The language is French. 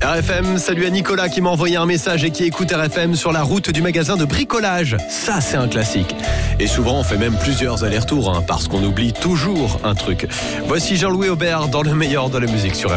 RFM, salut à Nicolas qui m'a envoyé un message et qui écoute RFM sur la route du magasin de bricolage. Ça, c'est un classique. Et souvent, on fait même plusieurs allers-retours parce qu'on oublie toujours un truc. Voici Jean-Louis Aubert dans le meilleur de la musique sur RFM.